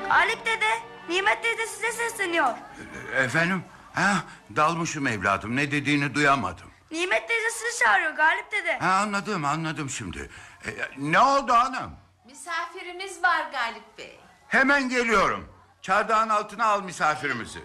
Galip dede, Nimet teyze size sesleniyor. Efendim? Dalmışım evladım, ne dediğini duyamadım. Nimet teyze sizi çağırıyor Galip dede. Anladım şimdi. Ne oldu hanım? Misafirimiz var Galip Bey. Hemen geliyorum. Çardağın altına al misafirimizi.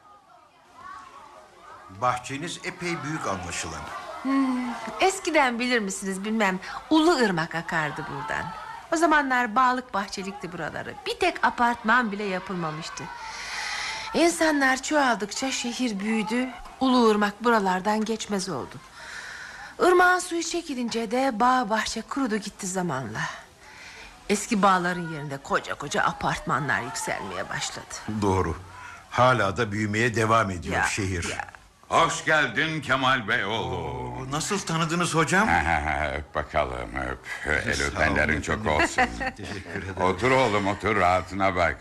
Bahçeniz epey büyük anlaşılan. Eskiden bilir misiniz bilmem, Ulu Irmak akardı buradan. O zamanlar bağlık bahçelikti buraları. Bir tek apartman bile yapılmamıştı. İnsanlar çoğaldıkça şehir büyüdü. Ulu Irmak buralardan geçmez oldu. Irmağın suyu çekilince de bağ bahçe kurudu gitti zamanla. Eski bağların yerinde koca koca apartmanlar yükselmeye başladı. Doğru. Hala da büyümeye devam ediyor şehir. Hoş geldin Kemal Beyoğlu. Nasıl tanıdınız hocam? Öp bakalım öp. El öpenlerin çok olsun. Teşekkür ederim. Otur oğlum otur, rahatına bak.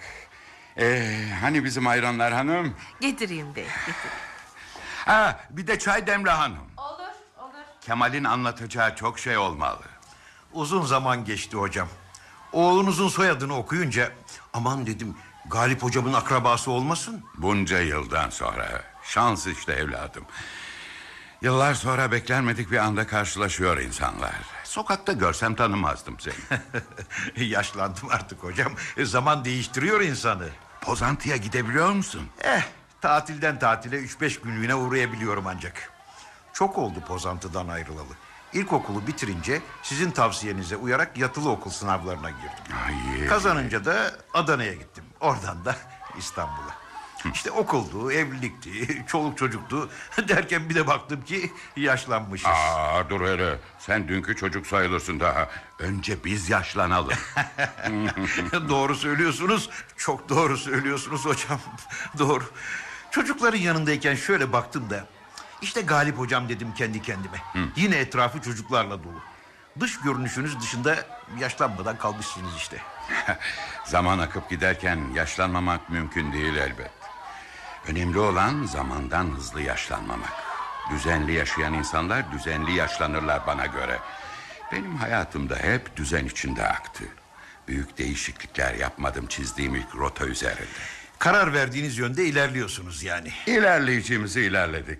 Hani bizim ayranlar hanım? Getireyim bey, getireyim. Bir de çay demle hanım. Olur. Kemal'in anlatacağı çok şey olmalı. Uzun zaman geçti hocam. Oğlunuzun soyadını okuyunca aman dedim, Galip hocamın akrabası olmasın. Bunca yıldan sonra şans işte evladım. Yıllar sonra beklenmedik bir anda karşılaşıyor insanlar. Sokakta görsem tanımazdım seni. Yaşlandım artık hocam. Zaman değiştiriyor insanı. Pozantı'ya gidebiliyor musun? Tatilden tatile 3-5 günlüğüne uğrayabiliyorum ancak. Çok oldu Pozantı'dan ayrılalı. İlkokulu bitirince sizin tavsiyenize uyarak yatılı okul sınavlarına girdim. Kazanınca da Adana'ya gittim. Oradan da İstanbul'a. İşte okuldu, evlilikti, çoluk çocuktu derken bir de baktım ki yaşlanmışız. Dur hele, sen dünkü çocuk sayılırsın daha. Önce biz yaşlanalım. Doğru söylüyorsunuz, çok doğru söylüyorsunuz hocam. Doğru. Çocukların yanındayken şöyle baktım da İşte Galip hocam dedim kendi kendime. Yine etrafı çocuklarla dolu. Dış görünüşünüz dışında yaşlanmadan kalmışsınız işte. Zaman akıp giderken yaşlanmamak mümkün değil elbet. Önemli olan zamandan hızlı yaşlanmamak. Düzenli yaşayan insanlar düzenli yaşlanırlar bana göre. Benim hayatımda hep düzen içinde aktı. Büyük değişiklikler yapmadım çizdiğim ilk rota üzerinde. Karar verdiğiniz yönde ilerliyorsunuz yani. İlerleyeceğimizi ilerledik.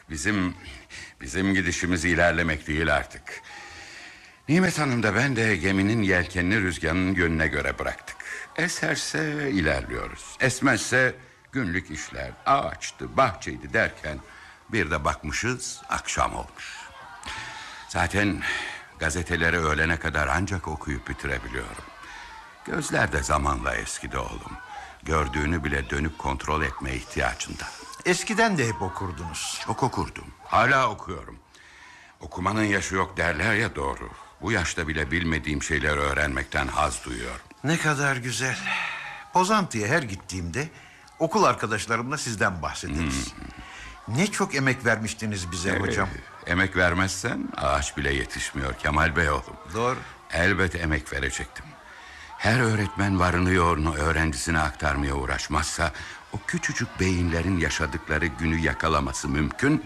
Bizim gidişimiz ilerlemek değil artık. Nimet Hanım da ben de geminin yelkenini rüzgarının yönüne göre bıraktık. Eserse ilerliyoruz. Esmezse günlük işler, ağaçtı, bahçeydi derken bir de bakmışız akşam olmuş. Zaten gazeteleri öğlene kadar ancak okuyup bitirebiliyorum. Gözler de zamanla eskidi oğlum. Gördüğünü bile dönüp kontrol etme ihtiyacında. Eskiden de hep okurdunuz. Çok okurdum. Hala okuyorum. Okumanın yaşı yok derler ya, doğru. Bu yaşta bile bilmediğim şeyleri öğrenmekten haz duyuyorum. Ne kadar güzel. Pozantı'ya her gittiğimde okul arkadaşlarımla sizden bahsederiz. Ne çok emek vermiştiniz bize hocam. Emek vermezsen ağaç bile yetişmiyor Kemal Bey oğlum. Doğru. Elbet emek verecektim. Her öğretmen varını yoğurunu öğrencisine aktarmaya uğraşmazsa o küçücük beyinlerin yaşadıkları günü yakalaması mümkün.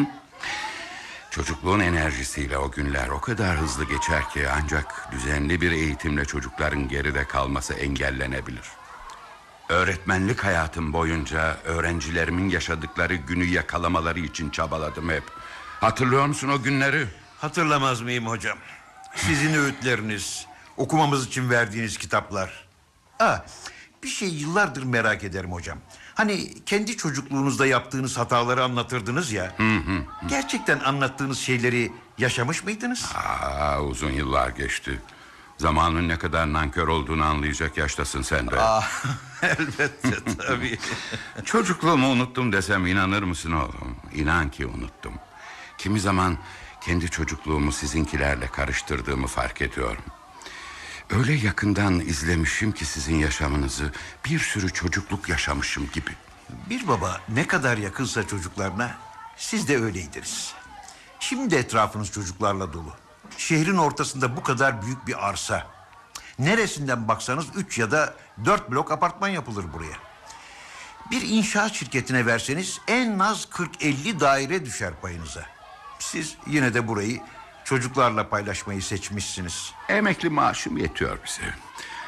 Çocukluğun enerjisiyle o günler o kadar hızlı geçer ki ancak düzenli bir eğitimle çocukların geride kalması engellenebilir. Öğretmenlik hayatım boyunca öğrencilerimin yaşadıkları günü yakalamaları için çabaladım hep. Hatırlıyor musun o günleri? Hatırlamaz mıyım hocam? Sizin öğütleriniz, okumamız için verdiğiniz kitaplar. Bir şey yıllardır merak ederim hocam. Hani kendi çocukluğunuzda yaptığınız hataları anlatırdınız ya. Gerçekten anlattığınız şeyleri yaşamış mıydınız? Uzun yıllar geçti. Zamanın ne kadar nankör olduğunu anlayacak yaştasın sen de. Elbette tabii. Çocukluğumu unuttum desem inanır mısın oğlum? İnan ki unuttum. Kimi zaman kendi çocukluğumu sizinkilerle karıştırdığımı fark ediyorum. Öyle yakından izlemişim ki sizin yaşamınızı, bir sürü çocukluk yaşamışım gibi. Bir baba ne kadar yakınsa çocuklarına, siz de öyleydiniz. Şimdi de etrafınız çocuklarla dolu. Şehrin ortasında bu kadar büyük bir arsa. Neresinden baksanız 3 ya da 4 blok apartman yapılır buraya. Bir inşaat şirketine verseniz en az 40-50 daire düşer payınıza. Siz yine de burayı çocuklarla paylaşmayı seçmişsiniz. Emekli maaşım yetiyor bize.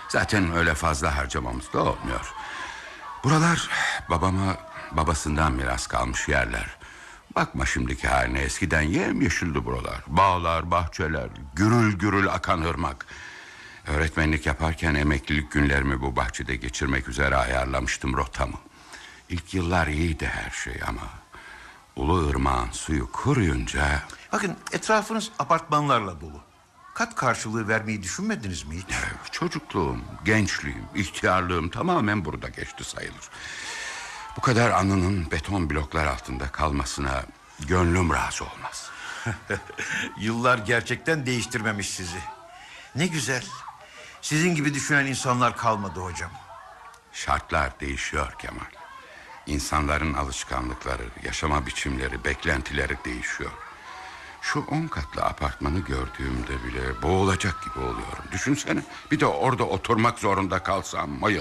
Zaten öyle fazla harcamamız da olmuyor. Buralar babama babasından miras kalmış yerler. Bakma şimdiki haline, eskiden yemyeşildi buralar. Bağlar, bahçeler, gürül gürül akan ırmak. Öğretmenlik yaparken emeklilik günlerimi bu bahçede geçirmek üzere ayarlamıştım rotamı. İlk yıllar iyiydi her şey ama Ulu Irmak'ın suyu kuruyunca... Bakın etrafınız apartmanlarla dolu. Kat karşılığı vermeyi düşünmediniz mi hiç? Çocukluğum, gençliğim, ihtiyarlığım tamamen burada geçti sayılır. Bu kadar anının beton bloklar altında kalmasına gönlüm razı olmaz. Yıllar gerçekten değiştirmemiş sizi. Ne güzel. Sizin gibi düşünen insanlar kalmadı hocam. Şartlar değişiyor Kemal. İnsanların alışkanlıkları, yaşama biçimleri, beklentileri değişiyor. Şu 10 katlı apartmanı gördüğümde bile boğulacak gibi oluyorum. Düşünsene, bir de orada oturmak zorunda kalsam. Ay.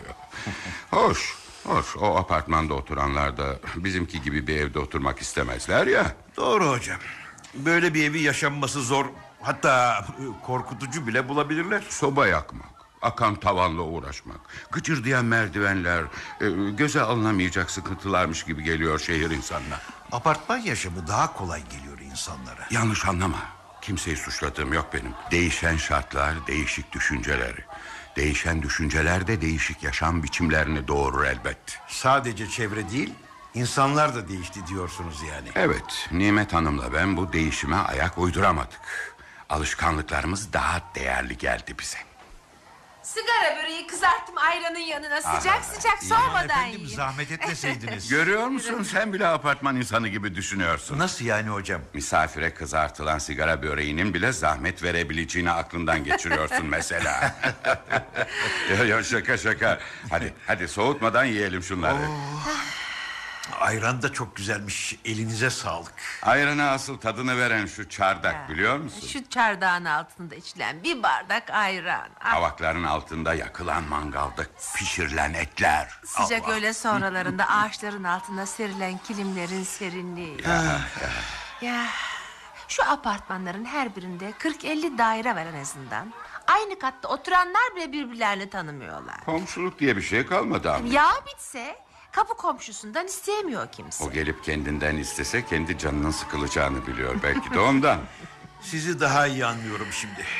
Hoş, o apartmanda oturanlar da bizimki gibi bir evde oturmak istemezler ya. Doğru hocam. Böyle bir evi yaşanması zor, hatta korkutucu bile bulabilirler. Soba yakmak, akan tavanla uğraşmak, gıcırdayan merdivenler, göze alınamayacak sıkıntılarmış gibi geliyor şehir insanına. Apartman yaşamı daha kolay geliyor insanlara. Yanlış anlama. Kimseyi suçladığım yok benim. Değişen şartlar, değişik düşünceleri. Değişen düşünceler de değişik yaşam biçimlerini doğurur elbet. Sadece çevre değil, insanlar da değişti diyorsunuz yani. Evet, Nimet Hanım'la ben bu değişime ayak uyduramadık. Alışkanlıklarımız daha değerli geldi bize. Sigara böreği kızarttım ayranın yanına. Sıcak sıcak soğumadan Efendim, yiyin. zahmet etmeseydiniz. Görüyor musun, sen bile apartman insanı gibi düşünüyorsun. Nasıl yani hocam? Misafire kızartılan sigara böreğinin bile zahmet verebileceğini aklından geçiriyorsun mesela. Ya şaka. Hadi soğutmadan yiyelim şunları. Ayran da çok güzelmiş. Elinize sağlık. Ayran'a asıl tadını veren şu çardak, biliyor musun? Şu çardağın altında içilen bir bardak ayran. Kavakların altında yakılan mangalda pişirilen etler. Sıcak Allah. öğle sonralarında ağaçların altına serilen kilimlerin serinliği. Ya şu apartmanların her birinde 40-50 daire var en azından. Aynı katta oturanlar bile birbirlerini tanımıyorlar. Komşuluk diye bir şey kalmadı ama. Yağ bitse kapı komşusundan isteyemiyor kimse. O gelip kendinden istese kendi canının sıkılacağını biliyor belki de ondan. Sizi daha iyi anlıyorum şimdi.